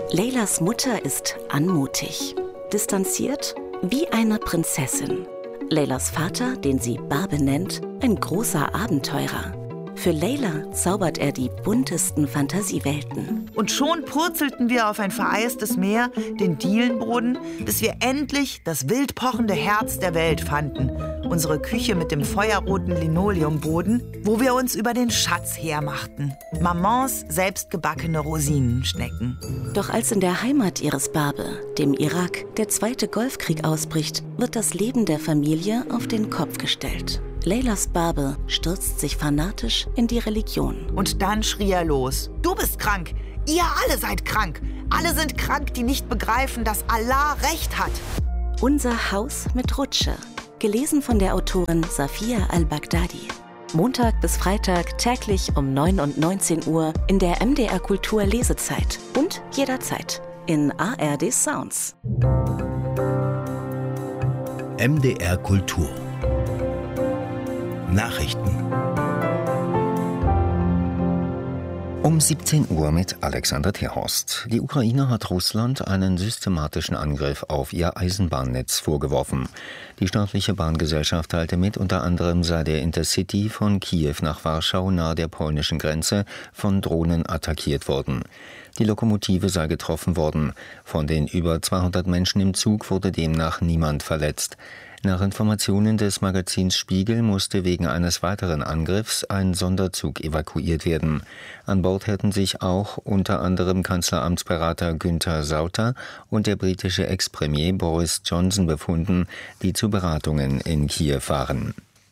Leylas Mutter ist anmutig, distanziert wie eine Prinzessin. Leylas Vater, den sie Barbe nennt, ein großer Abenteurer. Für Leyla zaubert er die buntesten Fantasiewelten. Und schon purzelten wir auf ein vereistes Meer, den Dielenboden, bis wir endlich das wild pochende Herz der Welt fanden. Unsere Küche mit dem feuerroten Linoleumboden, wo wir uns über den Schatz hermachten. Mamans selbstgebackene Rosinenschnecken. Doch als in der Heimat ihres Barbe, dem Irak, der Zweite Golfkrieg ausbricht, wird das Leben der Familie auf den Kopf gestellt. Leylas Barbe stürzt sich fanatisch in die Religion. Und dann schrie er los: Du bist krank! Ihr alle seid krank! Alle sind krank, die nicht begreifen, dass Allah Recht hat! Unser Haus mit Rutsche. Gelesen von der Autorin Safia al-Baghdadi. Montag bis Freitag täglich um 9 und 19 Uhr in der MDR Kultur Lesezeit und jederzeit in ARD Sounds. MDR Kultur Nachrichten um 17 Uhr mit Alexander Terhorst. Die Ukraine hat Russland einen systematischen Angriff auf ihr Eisenbahnnetz vorgeworfen. Die staatliche Bahngesellschaft teilte mit, unter anderem sei der Intercity von Kiew nach Warschau nahe der polnischen Grenze von Drohnen attackiert worden. Die Lokomotive sei getroffen worden. Von den über 200 Menschen im Zug wurde demnach niemand verletzt. Nach Informationen des Magazins Spiegel musste wegen eines weiteren Angriffs ein Sonderzug evakuiert werden. An Bord hätten sich auch unter anderem Kanzleramtsberater Günther Sauter und der britische Ex-Premier Boris Johnson befunden, die zu Beratungen in Kiew waren.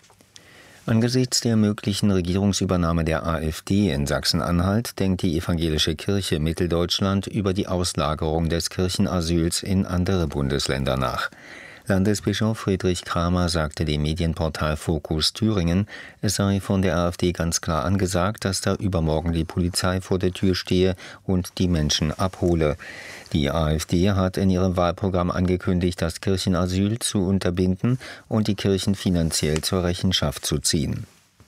Angesichts der möglichen Regierungsübernahme der AfD in Sachsen-Anhalt denkt die Evangelische Kirche Mitteldeutschland über die Auslagerung des Kirchenasyls in andere Bundesländer nach. Landesbischof Friedrich Kramer sagte dem Medienportal Fokus Thüringen, es sei von der AfD ganz klar angesagt, dass da übermorgen die Polizei vor der Tür stehe und die Menschen abhole. Die AfD hat in ihrem Wahlprogramm angekündigt, das Kirchenasyl zu unterbinden und die Kirchen finanziell zur Rechenschaft zu ziehen.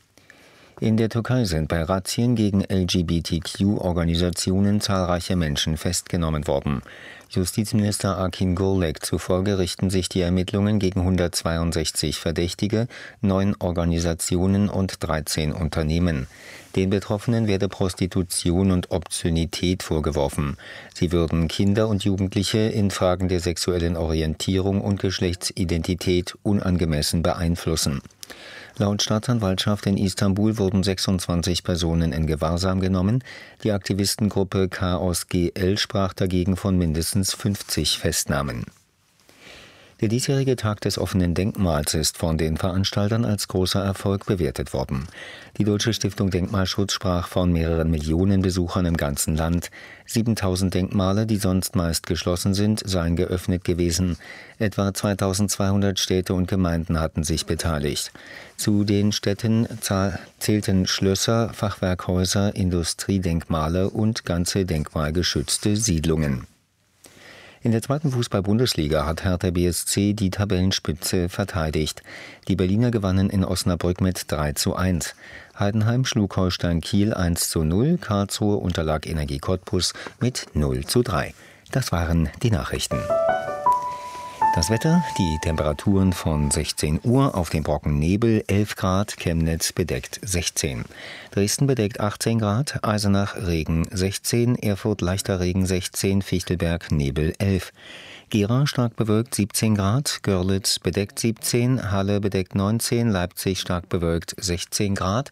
In der Türkei sind bei Razzien gegen LGBTQ-Organisationen zahlreiche Menschen festgenommen worden. Justizminister Akin Gürlek zufolge richten sich die Ermittlungen gegen 162 Verdächtige, 9 Organisationen und 13 Unternehmen. Den Betroffenen werde Prostitution und Obszönität vorgeworfen. Sie würden Kinder und Jugendliche in Fragen der sexuellen Orientierung und Geschlechtsidentität unangemessen beeinflussen. Laut Staatsanwaltschaft in Istanbul wurden 26 Personen in Gewahrsam genommen. Die Aktivistengruppe Chaos GL sprach dagegen von mindestens 50 Festnahmen. Der diesjährige Tag des offenen Denkmals ist von den Veranstaltern als großer Erfolg bewertet worden. Die Deutsche Stiftung Denkmalschutz sprach von mehreren Millionen Besuchern im ganzen Land. 7000 Denkmale, die sonst meist geschlossen sind, seien geöffnet gewesen. Etwa 2200 Städte und Gemeinden hatten sich beteiligt. Zu den Städten zählten Schlösser, Fachwerkhäuser, Industriedenkmale und ganze denkmalgeschützte Siedlungen. In der 2. Fußball-Bundesliga hat Hertha BSC die Tabellenspitze verteidigt. Die Berliner gewannen in Osnabrück mit 3:1. Heidenheim schlug Holstein Kiel 1:0, Karlsruhe unterlag Energie Cottbus mit 0:3. Das waren die Nachrichten. Das Wetter, die Temperaturen von 16 Uhr, auf dem Brocken Nebel 11 Grad, Chemnitz bedeckt 16. Dresden bedeckt 18 Grad, Eisenach Regen 16, Erfurt leichter Regen 16, Fichtelberg Nebel 11. Gera stark bewölkt 17 Grad, Görlitz bedeckt 17, Halle bedeckt 19, Leipzig stark bewölkt 18 Grad,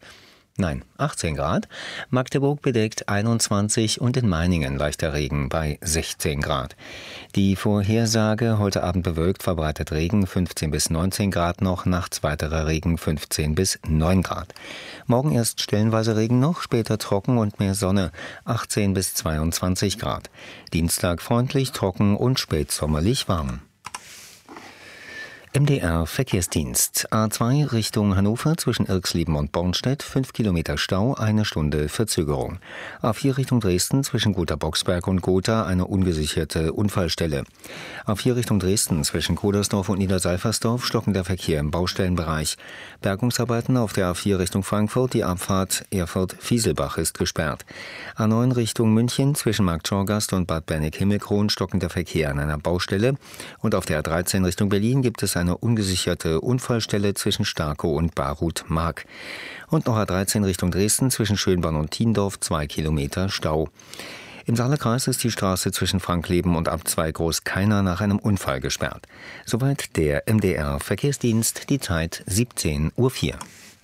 Magdeburg bedeckt 21 und in Meiningen leichter Regen bei 16 Grad. Die Vorhersage: heute Abend bewölkt, verbreitet Regen 15 bis 19 Grad noch, nachts weiterer Regen 15 bis 9 Grad. Morgen erst stellenweise Regen noch, später trocken und mehr Sonne 18 bis 22 Grad. Dienstag freundlich, trocken und spätsommerlich warm. MDR Verkehrsdienst. A2 Richtung Hannover zwischen Irxleben und Bornstedt, 5 Kilometer Stau, 1 Stunde Verzögerung. A4 Richtung Dresden zwischen Gotha-Boxberg und Gotha eine ungesicherte Unfallstelle. A4 Richtung Dresden zwischen Kodersdorf und Niederseifersdorf stockender Verkehr im Baustellenbereich. Bergungsarbeiten auf der A4 Richtung Frankfurt, die Abfahrt Erfurt-Fieselbach ist gesperrt. A9 Richtung München zwischen Marktschorgast und Bad Berneck-Himmelkron stockender Verkehr an einer Baustelle. Und auf der A13 Richtung Berlin gibt es eine ungesicherte Unfallstelle zwischen Starkow und Barut-Mark. Und noch A13 Richtung Dresden zwischen Schönborn und Thiendorf 2 Kilometer Stau. Im Saale-Kreis ist die Straße zwischen Frankleben und Abzweig Großkeiner nach einem Unfall gesperrt. Soweit der MDR Verkehrsdienst, die Zeit 17:04 Uhr.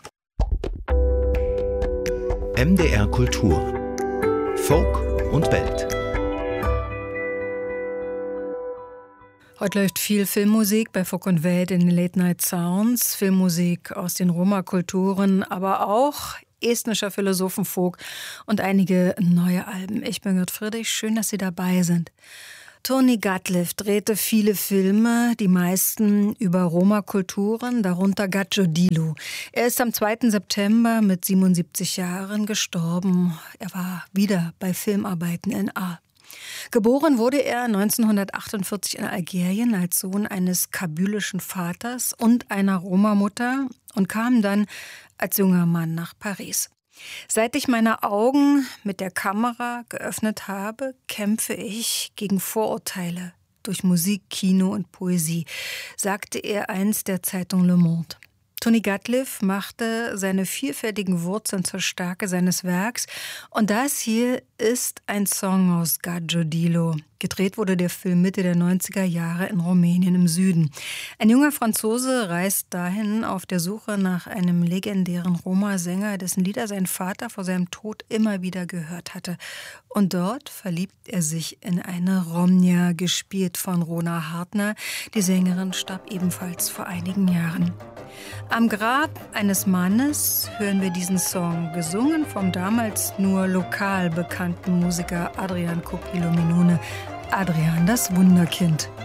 MDR Kultur. Folk und Welt. Heute läuft viel Filmmusik bei Folk und Welt in den Late Night Sounds. Filmmusik aus den Roma-Kulturen, aber auch estnischer Philosophenfolk und einige neue Alben. Ich bin Gerd Friedrich, schön, dass Sie dabei sind. Tony Gatliff drehte viele Filme, die meisten über Roma-Kulturen, darunter Gaggio-Dilu. Er ist am 2. September mit 77 Jahren gestorben. Er war wieder bei Filmarbeiten in Aal. Geboren wurde er 1948 in Algerien als Sohn eines kabylischen Vaters und einer Roma-Mutter und kam dann als junger Mann nach Paris. Seit ich meine Augen mit der Kamera geöffnet habe, kämpfe ich gegen Vorurteile durch Musik, Kino und Poesie, sagte er einst der Zeitung Le Monde. Tony Gatliff machte seine vielfältigen Wurzeln zur Stärke seines Werks und das hier ist ein Song aus Gaggio-Dilu. Gedreht wurde der Film Mitte der 90er Jahre in Rumänien im Süden. Ein junger Franzose reist dahin auf der Suche nach einem legendären Roma-Sänger, dessen Lieder sein Vater vor seinem Tod immer wieder gehört hatte. Und dort verliebt er sich in eine Romnia, gespielt von Rona Hartner. Die Sängerin starb ebenfalls vor einigen Jahren. Am Grab eines Mannes hören wir diesen Song, gesungen vom damals nur lokal bekannten Musiker Adrian Copilo Minune. Adrian, das Wunderkind.